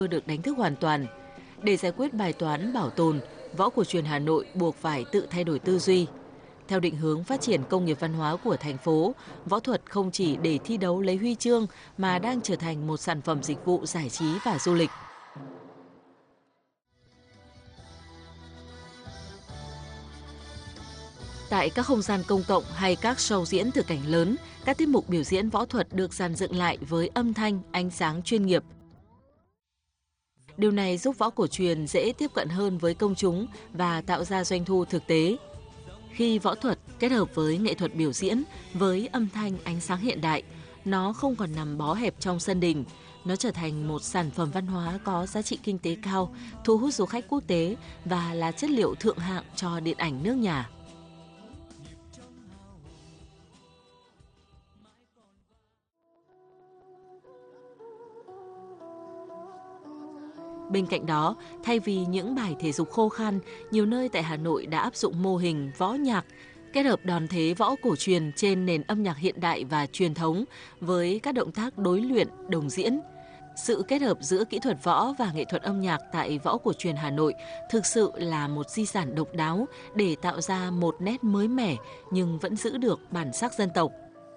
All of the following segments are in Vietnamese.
được đánh thức hoàn toàn. Để giải quyết bài toán bảo tồn, Võ Cổ truyền Hà Nội buộc phải tự thay đổi tư duy. Theo định hướng phát triển công nghiệp văn hóa của thành phố, võ thuật không chỉ để thi đấu lấy huy chương mà đang trở thành một sản phẩm dịch vụ giải trí và du lịch. Tại các không gian công cộng hay các show diễn thực cảnh lớn, các tiết mục biểu diễn võ thuật được dàn dựng lại với âm thanh, ánh sáng chuyên nghiệp. Điều này giúp võ cổ truyền dễ tiếp cận hơn với công chúng và tạo ra doanh thu thực tế. Khi võ thuật kết hợp với nghệ thuật biểu diễn, với âm thanh, ánh sáng hiện đại, nó không còn nằm bó hẹp trong sân đình. Nó trở thành một sản phẩm văn hóa có giá trị kinh tế cao, thu hút du khách quốc tế và là chất liệu thượng hạng cho điện ảnh nước nhà. Bên cạnh đó, thay vì những bài thể dục khô khan, nhiều nơi tại Hà Nội đã áp dụng mô hình võ nhạc, kết hợp đòn thế võ cổ truyền trên nền âm nhạc hiện đại và truyền thống với các động tác đối luyện, đồng diễn. Sự kết hợp giữa kỹ thuật võ và nghệ thuật âm nhạc tại Võ Cổ truyền Hà Nội thực sự là một di sản độc đáo để tạo ra một nét mới mẻ nhưng vẫn giữ được bản sắc dân tộc.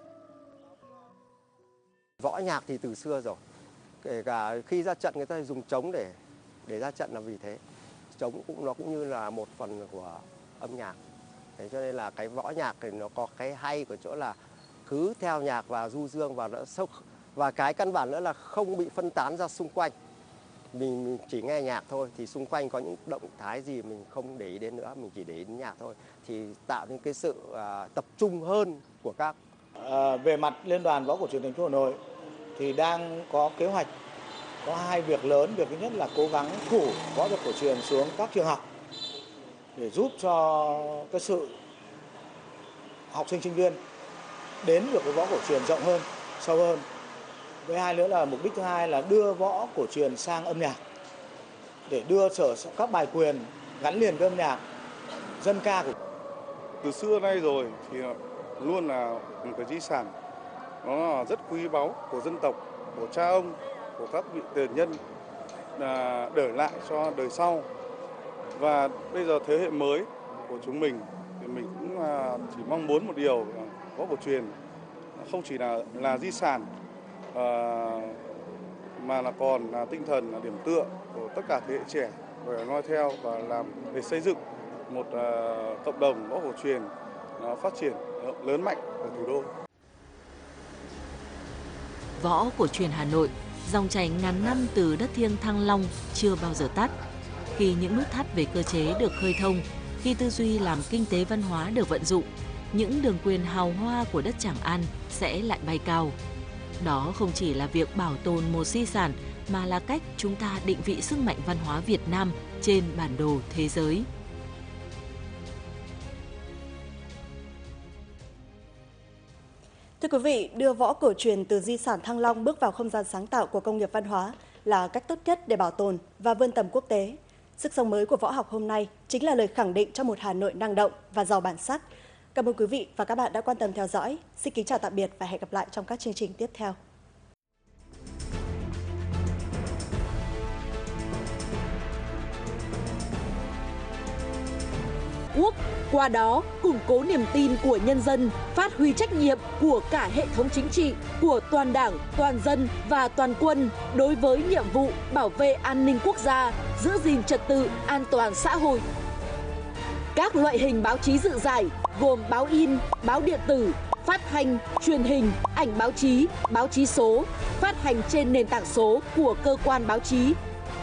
Võ nhạc thì từ xưa rồi, kể cả khi ra trận người ta dùng trống để ra trận là vì thế. Trống cũng như là một phần của âm nhạc. Thế cho nên là cái võ nhạc thì nó có cái hay của chỗ là cứ theo nhạc và du dương và nó sốc, và cái căn bản nữa là không bị phân tán ra xung quanh. Mình chỉ nghe nhạc thôi, thì xung quanh có những động thái gì mình không để ý đến nữa, mình chỉ để ý đến nhạc thôi, thì tạo nên cái sự tập trung hơn của các. Về mặt Liên đoàn Võ Cổ truyền thành phố Hà Nội thì đang có kế hoạch, có hai việc lớn. Việc thứ nhất là cố gắng phủ võ thuật cổ truyền xuống các trường học để giúp cho cái sự học sinh sinh viên đến được với võ cổ truyền rộng hơn, sâu hơn. Với hai nữa là mục đích thứ hai là đưa võ cổ truyền sang âm nhạc, để đưa các bài quyền gắn liền với âm nhạc dân ca của. Từ xưa nay rồi thì luôn là một cái di sản, nó là rất quý báu của dân tộc, của cha ông, của các vị tiền nhân để lại cho đời sau. Và bây giờ thế hệ mới của chúng mình thì mình cũng chỉ mong muốn một điều là võ cổ truyền không chỉ là di sản mà là còn là tinh thần, là điểm tựa của tất cả thế hệ trẻ để noi theo và làm để xây dựng một cộng đồng võ cổ truyền phát triển lớn mạnh ở thủ đô. Võ Cổ truyền Hà Nội, dòng chảy ngàn năm từ đất thiêng Thăng Long chưa bao giờ tắt. Khi những nút thắt về cơ chế được khơi thông, khi tư duy làm kinh tế văn hóa được vận dụng, những đường quyền hào hoa của đất Tràng An sẽ lại bay cao. Đó không chỉ là việc bảo tồn một di sản mà là cách chúng ta định vị sức mạnh văn hóa Việt Nam trên bản đồ thế giới. Thưa quý vị, đưa võ cổ truyền từ di sản Thăng Long bước vào không gian sáng tạo của công nghiệp văn hóa là cách tốt nhất để bảo tồn và vươn tầm quốc tế. Sức sống mới của võ học hôm nay chính là lời khẳng định cho một Hà Nội năng động và giàu bản sắc. Cảm ơn quý vị và các bạn đã quan tâm theo dõi. Xin kính chào tạm biệt và hẹn gặp lại trong các chương trình tiếp theo. Quốc, qua đó củng cố niềm tin của nhân dân, phát huy trách nhiệm của cả hệ thống chính trị, của toàn Đảng, toàn dân và toàn quân đối với nhiệm vụ bảo vệ an ninh quốc gia, giữ gìn trật tự an toàn xã hội. Các loại hình báo chí dự giải gồm báo in, báo điện tử, phát thanh, truyền hình, ảnh báo chí số, phát hành trên nền tảng số của cơ quan báo chí,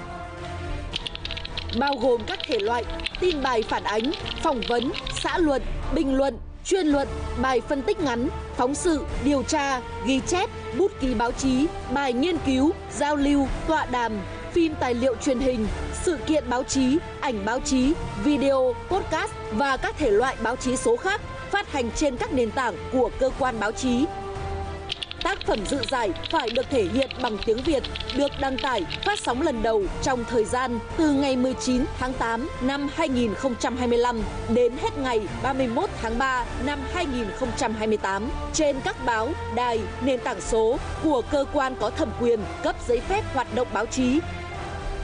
bao gồm các thể loại tin bài phản ánh, phỏng vấn, xã luận, bình luận, chuyên luận, bài phân tích ngắn, phóng sự, điều tra, ghi chép, bút ký báo chí, bài nghiên cứu, giao lưu, tọa đàm, phim tài liệu truyền hình, sự kiện báo chí, ảnh báo chí, video, podcast và các thể loại báo chí số khác phát hành trên các nền tảng của cơ quan báo chí. Tác phẩm dự giải phải được thể hiện bằng tiếng Việt, được đăng tải, phát sóng lần đầu trong thời gian từ ngày 19 tháng 8 năm 2025 đến hết ngày 31 tháng 3 năm 2028 trên các báo, đài, nền tảng số của cơ quan có thẩm quyền cấp giấy phép hoạt động báo chí